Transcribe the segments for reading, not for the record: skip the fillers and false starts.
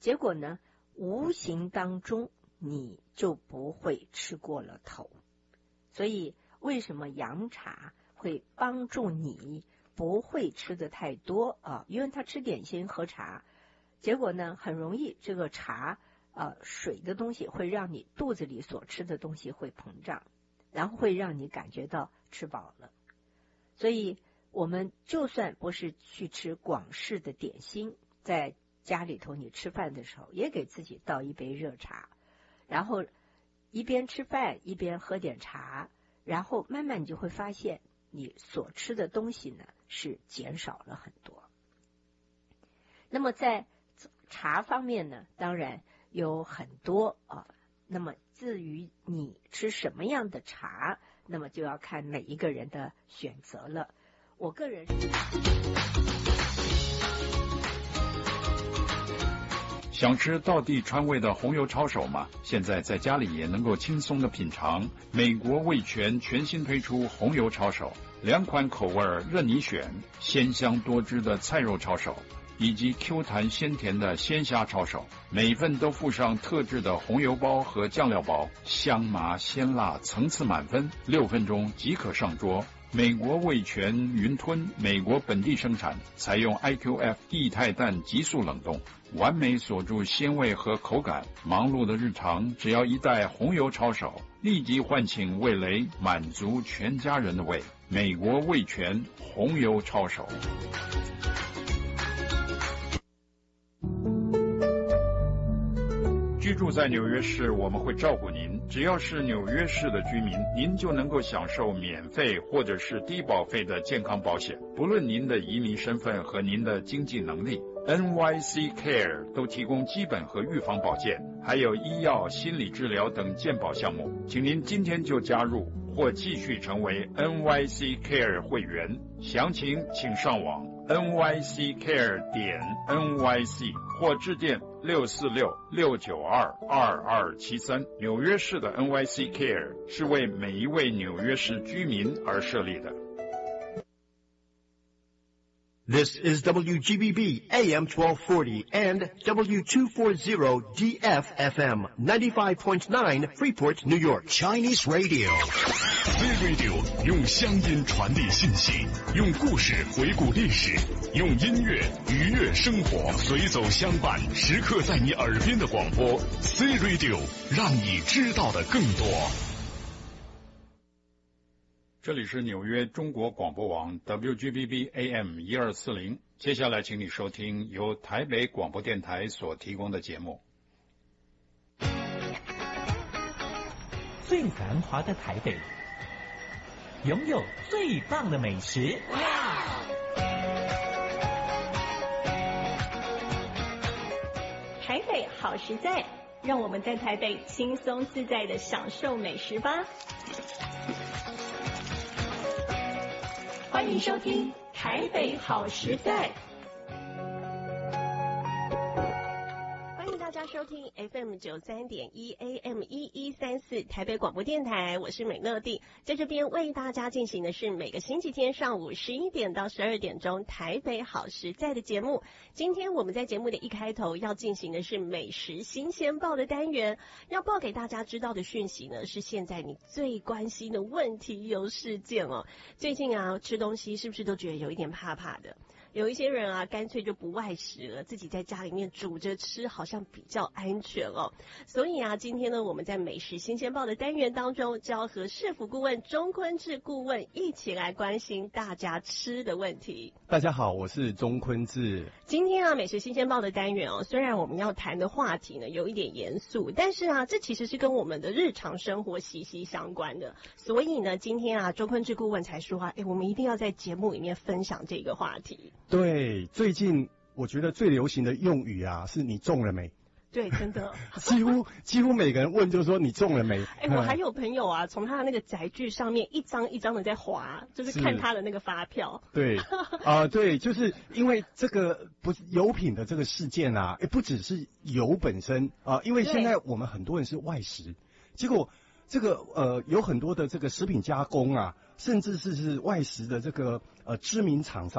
结果呢，无形当中你就不会吃过了头。所以为什么洋茶会帮助你不会吃的太多啊？因为他吃点心喝茶，结果呢很容易这个茶水的东西会让你肚子里所吃的东西会膨胀，然后会让你感觉到吃饱了。所以我们就算不是去吃广式的点心，在家里头你吃饭的时候也给自己倒一杯热茶，然后一边吃饭一边喝点茶，然后慢慢你就会发现你所吃的东西呢是减少了很多。那么在茶方面呢，当然有很多那么至于你吃什么样的茶，那么就要看每一个人的选择了。我个人想吃道地川味的红油抄手吗？现在在家里也能够轻松的品尝。美国味全全新推出红油抄手，2款口味任你选，鲜香多汁的菜肉抄手以及 Q 弹鲜甜的鲜虾抄手，每份都附上特制的红油包和酱料包，香麻鲜辣层次满分，6分钟即可上桌。美国味全云吞，美国本地生产，采用 IQF 液态氮急速冷冻，完美锁住鲜味和口感。忙碌的日常，只要一袋红油抄手，立即唤醒味蕾，满足全家人的胃。美国味全红油抄手。居住在纽约市，我们会照顾您。只要是纽约市的居民，您就能够享受免费或者是低保费的健康保险，不论您的移民身份和您的经济能力。NYC Care 都提供基本和预防保健，还有医药、心理治疗等健保项目。请您今天就加入或继续成为 NYC Care 会员，详情请上网 nyccare.nyc 或致电646-692-2273。纽约市的 NYC Care 是为每一位纽约市居民而设立的。 This is WGBB AM 1240 and W240 DFFM 95.9 Freeport, New York. Chinese Radio. C Radio 用乡音传递信息，用故事回顾历史，用音乐愉悦生活，随走相伴，时刻在你耳边的广播。C Radio 让你知道的更多。 这里是纽约中国广播网 WGBB AM 1240，接下来请你收听由台北广播电台所提供的节目。 最繁华的台北，拥有最棒的美食。 台北好实在，让我们在台北轻松自在地享受美食吧。欢迎收听台北好实在。欢迎大家收听 FM 93.1 AM 1134台北广播电台，我是美乐蒂，在这边为大家进行的是每个星期天上午11点到12点钟台北好实在的节目。今天我们在节目的一开头要进行的是美食新鲜报的单元，要报给大家知道的讯息呢，是现在你最关心的问题有事件哦。最近啊，吃东西是不是都觉得有一点怕怕的？有一些人啊，干脆就不外食了，自己在家里面煮着吃，好像比较安全哦。所以啊，今天呢，我们在美食新鲜报的单元当中，就要和市府顾问钟坤志顾问一起来关心大家吃的问题。 大家好，我是钟坤志。 今天啊，美食新鲜报的单元哦，虽然我们要谈的话题呢有一点严肃，但是啊，这其实是跟我们的日常生活息息相关的。所以呢，今天啊，钟坤志顾问才说啊，我们一定要在节目里面分享这个话题。 对，最近我觉得最流行的用语啊，是你中了没？ 对，真的， 几乎每个人问就说你中了没？ 我还有朋友啊，从他的那个载具上面一张一张的在滑，就是看他的那个发票。 对对，就是因为这个不是油品的这个事件啊，不只是油本身啊，因为现在我们很多人是外食，结果这个有很多的这个食品加工啊，甚至是外食的这个知名厂商啊，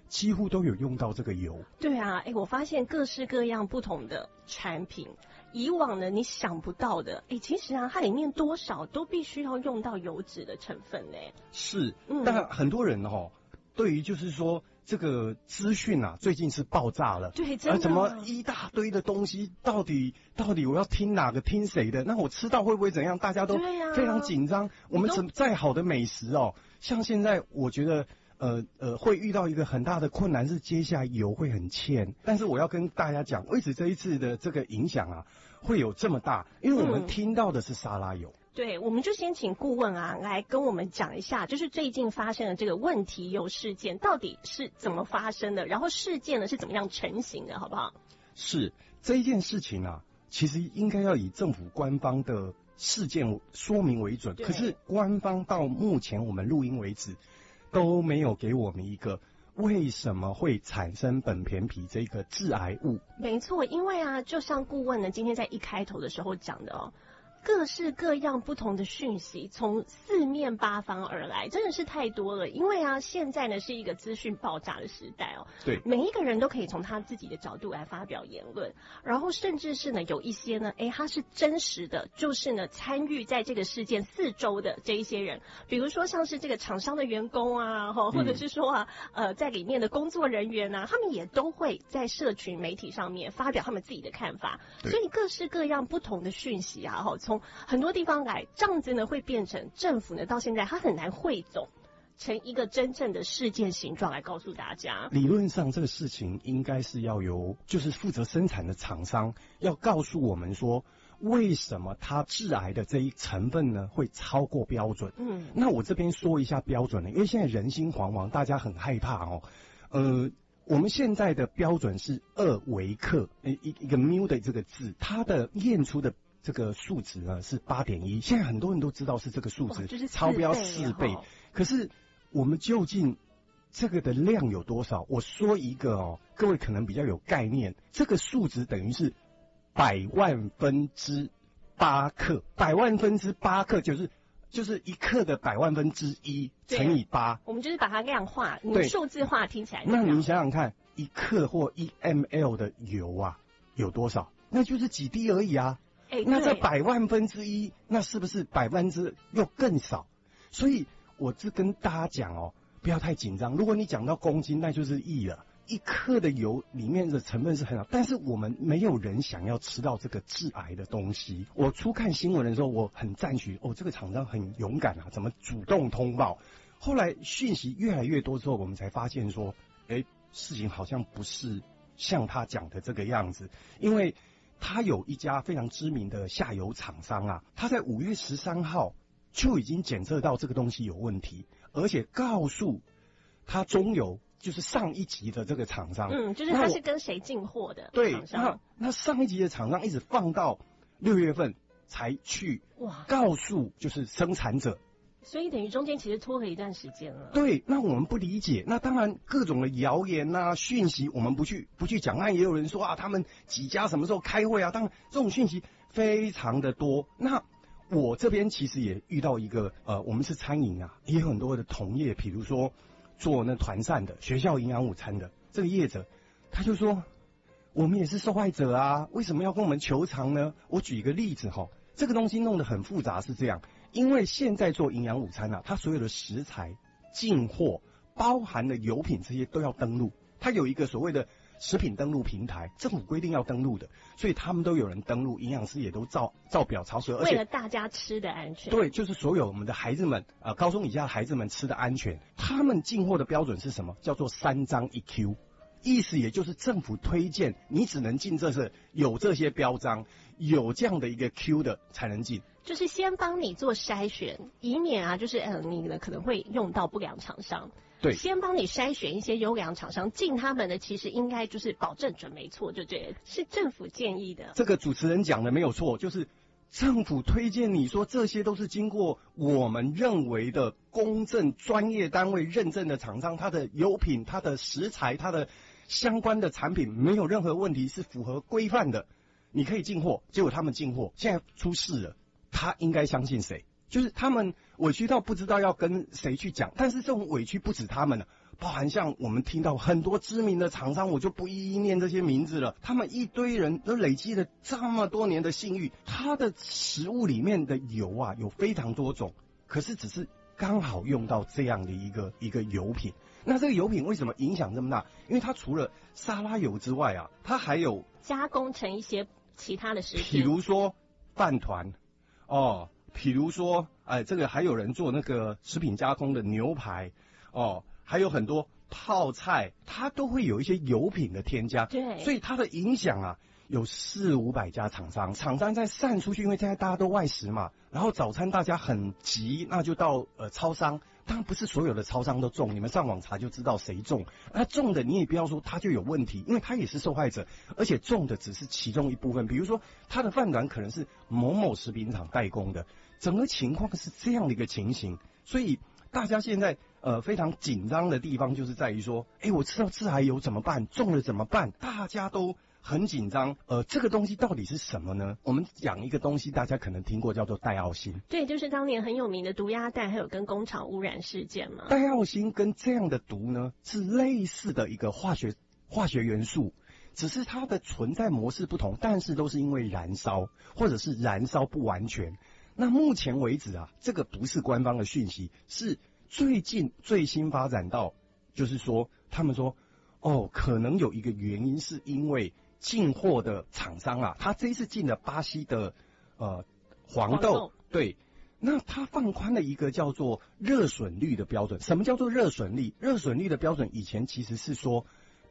几乎都有用到这个油。 对啊，我发现各式各样不同的产品，以往呢你想不到的，其实啊它里面多少都必须要用到油脂的成分呢。是， 但很多人对于就是说这个资讯啊，最近是爆炸了。 对，真的。 怎么一大堆的东西，到底我要听哪个听谁的？那我吃到会不会怎样？大家都非常紧张。我们再好的美食像现在我觉得会遇到一个很大的困难是接下来油会很欠。但是我要跟大家讲，为此这一次的这个影响啊会有这么大，因为我们听到的是沙拉油。 对，我们就先请顾问啊来跟我们讲一下，就是最近发生的这个问题油事件到底是怎么发生的，然后事件呢是怎么样成型的，好不好？ 是，这一件事情啊，其实应该要以政府官方的事件说明为准，可是官方到目前我们录音为止都没有给我们一个为什么会产生苯醃醙这个致癌物。 没错，因为啊就像顾问呢今天在一开头的时候讲的各式各样不同的讯息从四面八方而来，真的是太多了。因为啊，现在呢是一个资讯爆炸的时代对， 每一个人都可以从他自己的角度来发表言论，然后甚至是呢有一些呢，他是真实的，就是呢参与在这个事件4周的这一些人，比如说像是这个厂商的员工啊，或者是说在里面的工作人员啊，他们也都会在社群媒体上面发表他们自己的看法，所以各式各样不同的讯息啊，从很多地方来，这样子呢会变成政府呢到现在它很难汇总成一个真正的事件形状来告诉大家。 理论上这个事情应该是要由就是负责生产的厂商要告诉我们说，为什么它致癌的这一成分呢会超过标准。那我这边说一下标准呢，因为现在人心惶惶，大家很害怕我们现在的标准是2微克，一个 μ 的这个字，它的验出的这个数值呢是 8.1， 现在很多人都知道是这个数值， 就是超标4倍。可是我们究竟这个的量有多少？我说一个各位可能比较有概念，这个数值等于是100万分之8克，100万分之8克就是1克的100万分之1乘以8。 我们就是把它量化，你数字化听起来。 那你想想看，1克或1 ml 的油啊有多少？那就是几滴而已啊。那这100万分之1，那是不是100%又更少？所以我是跟大家讲不要太紧张。如果你讲到公斤，那就是亿了。1克的油里面的成分是很好，但是我们没有人想要吃到这个致癌的东西。我初看新闻的时候，我很赞许这个厂商很勇敢啊，怎么主动通报？后来讯息越来越多之后，我们才发现说，事情好像不是像他讲的这个样子，因为他有一家非常知名的下游厂商啊，他在5月13号就已经检测到这个东西有问题，而且告诉他中油，就是上一级的这个厂商， 就是他是跟谁进货的厂商。 对，那上一级的厂商一直放到6月份才去告诉就是生产者。 所以等于中间其实拖了一段时间了。 对，那我们不理解。那当然各种的谣言啊、讯息，我们不去讲。那也有人说他们几家什么时候开会啊？当然这种讯息非常的多。那我这边其实也遇到一个我们是餐饮啊，也有很多的同业，比如说做那团膳的、学校营养午餐的这个业者，他就说我们也是受害者啊，为什么要跟我们求偿呢？我举一个例子这个东西弄得很复杂，是这样。因为现在做营养午餐它所有的食材进货包含的油品这些都要登录，它有一个所谓的食品登录平台，政府规定要登录的，所以他们都有人登录，营养师也都照表抄写，而且为了大家吃的安全。 对，就是所有我们的孩子们高中以下的孩子们吃的安全，他们进货的标准是什么？叫做3张1 Q， 意思也就是政府推荐你只能进有这些标章，有这样的一个 Q 的才能进。 就是先帮你做筛选，以免就是你呢可能会用到不良厂商。 对， 先帮你筛选一些优良厂商，进他们的其实应该就是保证准没错，就这是政府建议的。 这个主持人讲的没有错，就是政府推荐你说这些都是经过我们认为的公正专业单位认证的厂商，它的油品、它的食材、它的相关的产品没有任何问题，是符合规范的，你可以进货。结果他们进货现在出事了，他应该相信谁？就是他们委屈到不知道要跟谁去讲，但是这种委屈不止他们了， 包含像我们听到很多知名的厂商，我就不一一念这些名字了，他们一堆人都累积了这么多年的信誉，它的食物里面的油啊有非常多种，可是只是刚好用到这样的一个油品。那这个油品为什么影响这么大？因为它除了沙拉油之外啊，它还有加工成一些其他的食品， 比如说饭团哦，比如说这个还有人做那个食品加工的牛排哦，还有很多泡菜，它都会有一些油品的添加， 对， 所以它的影响啊，有400-500家厂商在散出去，因为现在大家都外食嘛，然后早餐大家很急，那就到超商。当然不是所有的超商都中，你们上网查就知道谁中。那中的你也不要说他就有问题，因为他也是受害者，而且中的只是其中一部分。比如说他的饭团可能是某某食品厂代工的，整个情况是这样的一个情形。所以大家现在非常紧张的地方就是在于说，我吃到致癌油怎么办？中了怎么办？大家都很紧张，这个东西到底是什么呢？我们讲一个东西，大家可能听过，叫做戴奥辛。 对，就是当年很有名的毒鸭蛋，还有跟工厂污染事件嘛。 戴奥辛跟这样的毒呢，是类似的一个化学元素，只是它的存在模式不同，但是都是因为燃烧，或者是燃烧不完全。那目前为止啊，这个不是官方的讯息，是最近最新发展到，就是说他们说，可能有一个原因是因为进货的厂商啊，他这一次进了巴西的黄豆，对，那他放宽了一个叫做热损率的标准。什么叫做热损率？热损率的标准以前其实是说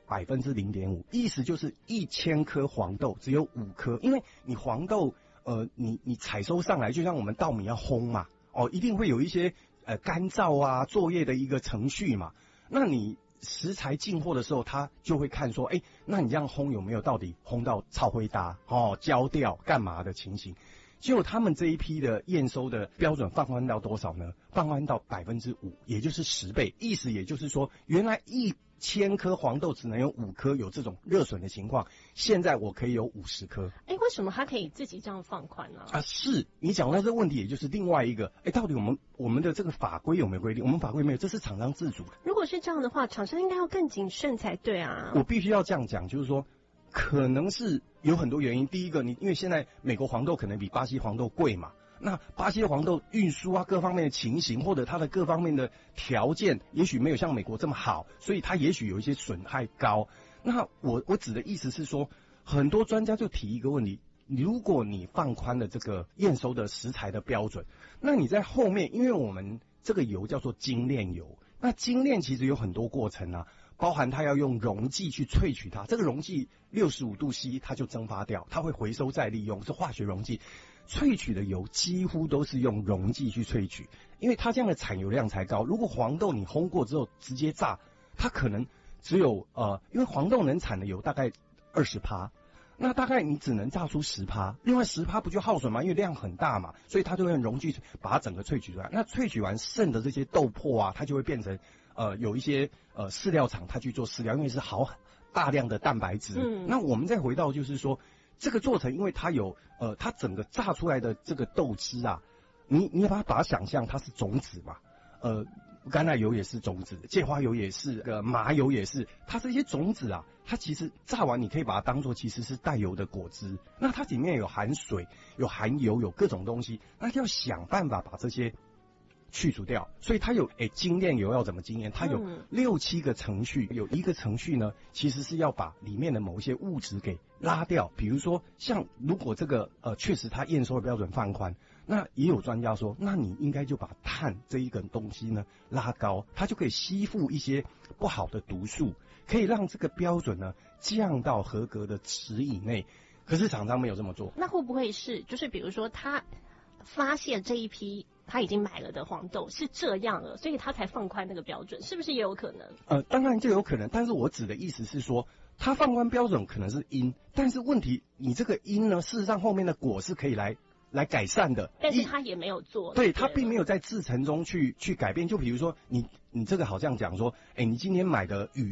0.5%，意思就是1000颗黄豆只有5颗，因为你黄豆你采收上来，就像我们稻米要烘嘛，一定会有一些干燥啊作业的一个程序嘛，那你食材进货的时候，他就会看说，那你这样烘有没有到底烘到超灰搭焦掉干嘛的情形？结果他们这一批的验收的标准放宽到多少呢？放宽到5%，也就是10倍。意思也就是说，原来1000颗黄豆只能有5颗有这种热损的情况，现在我可以有50颗。 为什么他可以自己这样放宽呢？ 是你讲到这个问题，也就是另外一个，到底我们的这个法规有没有规定？我们法规没有，这是厂商自主的。 如果是这样的话，厂商应该要更谨慎才对啊。 我必须要这样讲，就是说，可能是有很多原因。第一个，因为现在美国黄豆可能比巴西黄豆贵嘛，那巴西黄豆运输啊各方面的情形，或者它的各方面的条件，也许没有像美国这么好，所以它也许有一些损害高。那我指的意思是说，很多专家就提一个问题：如果你放宽了这个验收的食材的标准，那你在后面，因为我们这个油叫做精炼油，那精炼其实有很多过程啊。包含它要用溶剂去萃取它，这个溶剂65度C 它就蒸发掉，它会回收再利用，是化学溶剂。萃取的油几乎都是用溶剂去萃取，因为它这样的产油量才高。如果黄豆你烘过之后直接榨，它可能只有因为黄豆能产的油大概20%，那大概你只能榨出10%，另外10%不就耗损吗？因为量很大嘛，所以它就用溶剂把它整个萃取出来。那萃取完剩的这些豆粕啊，它就会变成有一些饲料厂它去做饲料，因为是大量的蛋白质。那我们再回到就是说，这个做成，因为它有它整个榨出来的这个豆汁啊，你把它想象它是种子嘛，橄榄油也是种子，芥花油也是，麻油也是，它这些种子啊，它其实榨完你可以把它当作其实是带油的果汁，那它里面有含水，有含油，有各种东西，那就要想办法把这些去除掉，所以它有精炼油要怎么精炼？它有6-7个程序，有一个程序呢，其实是要把里面的某一些物质给拉掉。比如说，像如果这个确实它验收的标准放宽，那也有专家说，那你应该就把碳这一个东西呢拉高，它就可以吸附一些不好的毒素，可以让这个标准呢降到合格的值以内。可是厂商没有这么做， 那会不会是就是比如说他发现这一批他已经买了的黄豆是这样了，所以他才放宽那个标准，是不是也有可能？ 当然就有可能，但是我指的意思是说，他放宽标准可能是因，但是问题你这个因呢，事实上后面的果是可以来改善的， 但是他也没有做， 对，他并没有在制程中去改变。就比如说你这个好像讲说，你今天买的鱼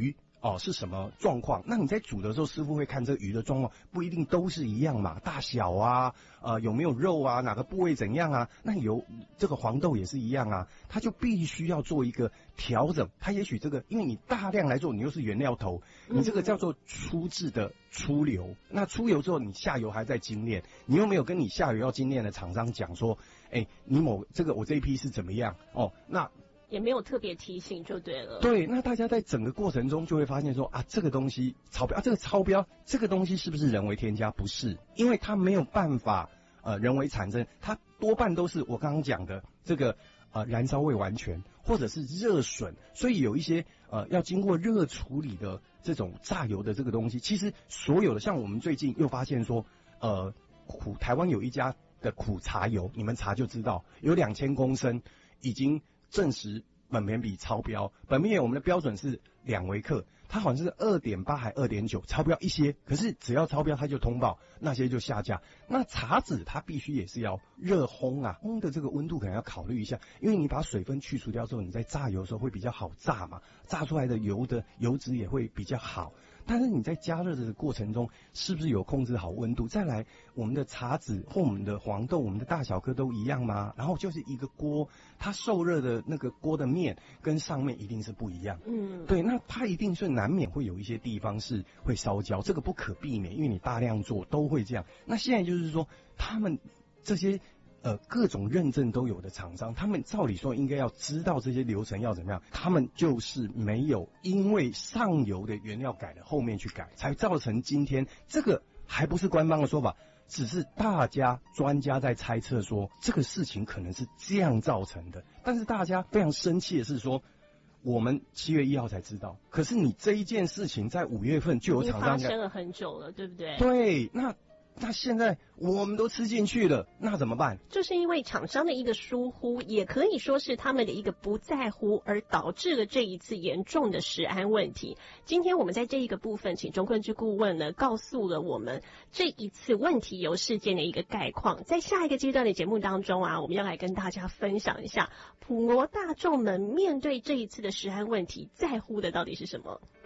是什么状况。那你在煮的时候，师傅会看这个鱼的状况，不一定都是一样嘛，大小啊，有没有肉啊，哪个部位怎样啊？那有这个黄豆也是一样啊，它就必须要做一个调整。它也许这个，因为你大量来做，你又是原料头，你这个叫做初制的出油。那出油之后，你下游还在精炼，你又没有跟你下游要精炼的厂商讲说，你我这一批是怎么样那。 也没有特别提醒就对了。 对，那大家在整个过程中就会发现说这个东西超标这个超标，这个东西是不是人为添加？不是，因为它没有办法人为产生，它多半都是我刚刚讲的这个燃烧未完全，或者是热损，所以有一些要经过热处理的这种榨油的这个东西，其实所有的像我们最近又发现说台湾有一家的苦茶油，你们查就知道，有2000公升已经证实苯棉比超标，苯棉我们的标准是2微克，它好像是 2.8 还 2.9， 超标一些，可是只要超标它就通报，那些就下架。那茶籽它必须也是要热烘啊，烘的这个温度可能要考虑一下，因为你把水分去除掉之后，你在榨油的时候会比较好榨嘛，榨出来的油脂也会比较好。但是你在加热的过程中，是不是有控制好温度？再来，我们的茶籽或我们的黄豆，我们的大小颗都一样吗？然后就是一个锅，它受热的那个锅的面跟上面一定是不一样。对，那它一定是难免会有一些地方是会烧焦，这个不可避免，因为你大量做都会这样。那现在就是说，他们这些各种认证都有的厂商，他们照理说应该要知道这些流程要怎么样，他们就是没有，因为上游的原料改了，后面去改，才造成今天这个还不是官方的说法，只是大家专家在猜测说这个事情可能是这样造成的。但是大家非常生气的是说，我们7月1号才知道，可是你这一件事情在5月份就有厂商发生了很久了，对不对？ 对，那现在我们都吃进去了，那怎么办？ 就是因为厂商的一个疏忽，也可以说是他们的一个不在乎，而导致了这一次严重的食安问题。今天我们在这一个部分，请中昆之顾问呢告诉了我们这一次问题油事件的一个概况。在下一个阶段的节目当中我们要来跟大家分享一下普罗大众们面对这一次的食安问题在乎的到底是什么。